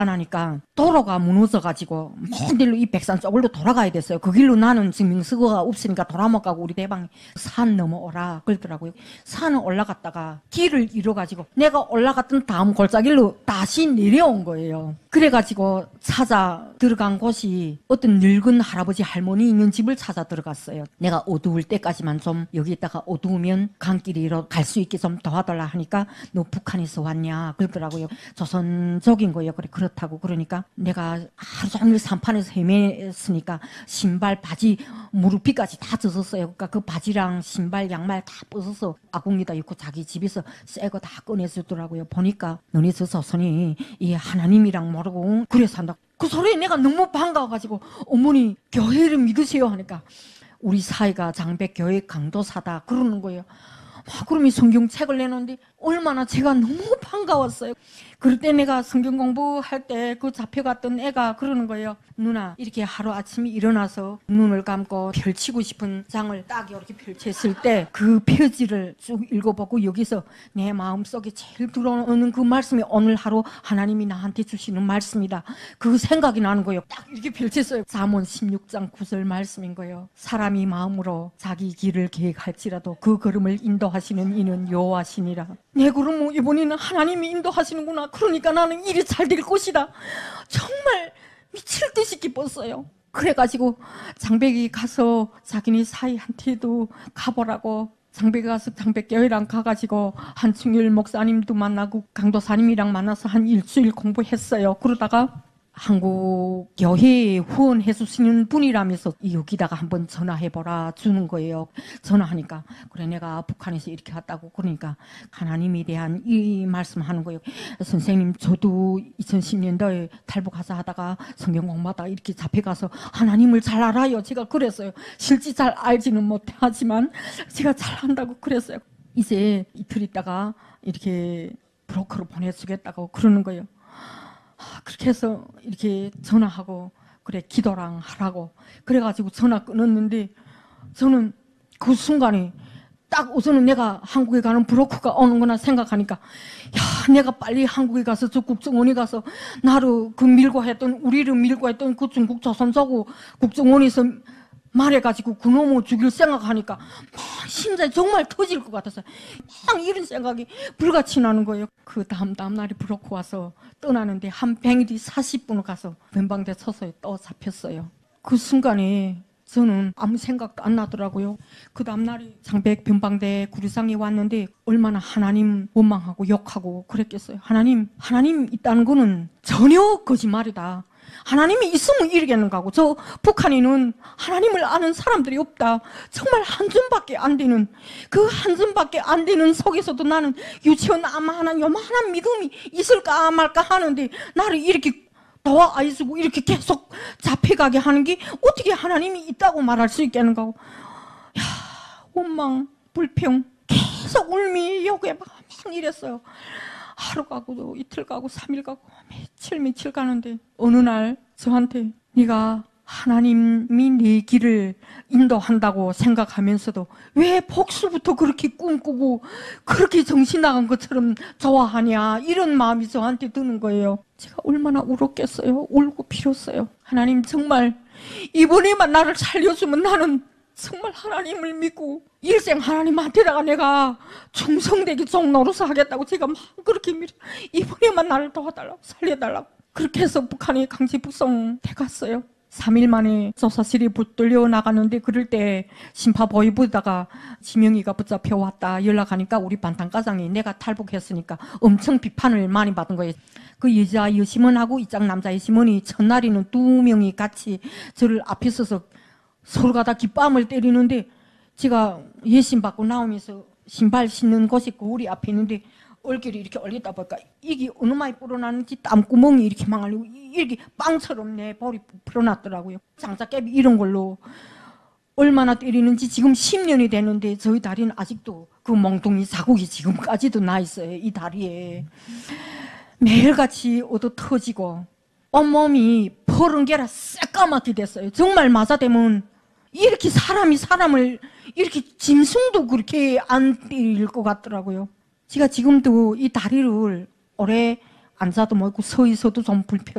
안 하니까 도로가 무너져가지고 먼 길로 이 백산 쪽으로 돌아가야 됐어요. 그 길로 나는 지금 명수거가 없으니까 돌아 못 가고 우리 대방이 산 넘어오라 그러더라고요. 산을 올라갔다가 길을 잃어가지고 내가 올라갔던 다음 골짜기로 다시 내려온 거예요. 그래가지고 찾아 들어간 곳이 어떤 늙은 할아버지 할머니 있는 집을 찾아 들어갔어요. 내가 어두울 때까지만 좀 여기다가 어두우면 강길이로 갈 수 있게 좀 도와달라 하니까 너 북한에서 왔냐 그러더라고요. 조선족인 거예요. 그래 그렇다고 그러니까 내가 하루 종일 산판에서 헤맸으니까 신발 바지 무릎비까지 다 젖었어요. 그러니까 그 바지랑 신발 양말 다 벗어서 아궁이다 입고 자기 집에서 새 거 다 꺼내주더라고요. 보니까 너네 저 조선이 이 하나님이랑 모르고 그래 산다. 그 소리에 내가 너무 반가워가지고 어머니 교회를 믿으세요 하니까 우리 사이가 장백교회 강도사다 그러는 거예요. 그럼 이 성경책을 내놓는데 얼마나 제가 너무 반가웠어요. 그럴 때 내가 성경 공부할 때 그 잡혀갔던 애가 그러는 거예요. 누나 이렇게 하루아침에 일어나서 눈을 감고 펼치고 싶은 장을 딱 이렇게 펼쳤을 때 그 표지를 쭉 읽어보고 여기서 내 마음속에 제일 들어오는 그 말씀이 오늘 하루 하나님이 나한테 주시는 말씀이다. 그 생각이 나는 거예요. 딱 이렇게 펼쳤어요. 잠언 16장 9절 말씀인 거예요. 사람이 마음으로 자기 길을 계획할지라도 그 걸음을 인도하시는 이는 여호와시니라. 내 걸음 이번에는 하나님이 인도하시는구나. 그러니까 나는 일이 잘 될 것이다. 정말 미칠 듯이 기뻤어요. 그래가지고 장백이 가서 자기네 사이한테도 가보라고 장백이 가서 장백교회랑 가가지고 한충일 목사님도 만나고 강도사님이랑 만나서 한 일주일 공부했어요. 그러다가 한국 교회에 후원해 주시는 분이라면서 여기다가 한번 전화해보라 주는 거예요. 전화하니까 그래 내가 북한에서 이렇게 왔다고 그러니까 하나님에 대한 이 말씀하는 거예요. 선생님 저도 2010년도에 탈북가서 하다가 성경 공부하다가 이렇게 잡혀가서 하나님을 잘 알아요. 제가 그랬어요. 실제 잘 알지는 못하지만 제가 잘 안다고 그랬어요. 이제 이틀 있다가 이렇게 브로커로 보내주겠다고 그러는 거예요. 그렇게 해서 이렇게 전화하고 그래 기도랑 하라고 그래가지고 전화 끊었는데 저는 그 순간에 딱 우선은 내가 한국에 가는 브로커가 오는구나 생각하니까 야 내가 빨리 한국에 가서 저 국정원에 가서 나를 그 밀고 했던 우리를 밀고 했던 그 중국 조선소고 국정원에서 말해가지고 그놈을 죽일 생각하니까 막 심장이 정말 터질 것 같았어요. 막 이런 생각이 불같이 나는 거예요. 그 다음 날에 브로커 와서 떠나는데 한 병일이 40분을 가서 변방대 서서히 또 잡혔어요. 그 순간에 저는 아무 생각도 안 나더라고요. 그 다음 날에 장백 변방대 구리상에 왔는데 얼마나 하나님 원망하고 욕하고 그랬겠어요. 하나님 있다는 거는 전혀 거짓말이다. 하나님이 있으면 이러겠는가 하고 저 북한에는 하나님을 아는 사람들이 없다. 정말 한 줌밖에 안 되는 그 한 줌밖에 안 되는 속에서도 나는 유치원 아마하나 요만한 믿음이 있을까 말까 하는데 나를 이렇게 도와주고 이렇게 계속 잡혀가게 하는 게 어떻게 하나님이 있다고 말할 수 있겠는가 하고 야 원망 불평 계속 울미 욕에 막 이랬어요. 하루 가고 이틀 가고 3일 가고 며칠 가는데 어느 날 저한테 네가 하나님이 네 길을 인도한다고 생각하면서도 왜 복수부터 그렇게 꿈꾸고 그렇게 정신 나간 것처럼 좋아하냐 이런 마음이 저한테 드는 거예요. 제가 얼마나 울었겠어요. 울고 빌었어요. 하나님 정말 이번에만 나를 살려주면 나는 정말 하나님을 믿고 일생 하나님한테다가 내가 충성되게 종 노릇을 하겠다고 제가 막 그렇게 이번에만 나를 도와달라고 살려달라고 그렇게 해서 북한에 강제 북송돼 갔어요. 3일 만에 조사실이 붙들려 나가는데 그럴 때 심파보위부다가 지명이가 붙잡혀 왔다 연락하니까 우리 반탄가장이 내가 탈북했으니까 엄청 비판을 많이 받은 거예요. 그 여자 여심원하고 이장 남자 여심원이 첫날에는 2명이 같이 저를 앞에 서서 서로가 다 깃밤을 때리는데 제가 예심 받고 나오면서 신발 신는 곳이 거울이 앞에 있는데 얼굴이 이렇게 올리다 보니까 이게 어느 마이 불어나는지 땀구멍이 이렇게 망하려고 이렇게 빵처럼 내 볼이 불어났더라고요. 장작깨비 이런 걸로 얼마나 때리는지 지금 10년이 되는데 저희 다리는 아직도 그 몽둥이 자국이 지금까지도 나 있어요. 이 다리에 매일같이 얻어 터지고 온몸이 퍼른 게라 새까맣게 됐어요. 정말 맞아대면 이렇게 사람이 사람을 이렇게 짐승도 그렇게 안 때릴 것 같더라고요. 제가 지금도 이 다리를 오래 앉아도 뭐고 서 있어도 좀 불편.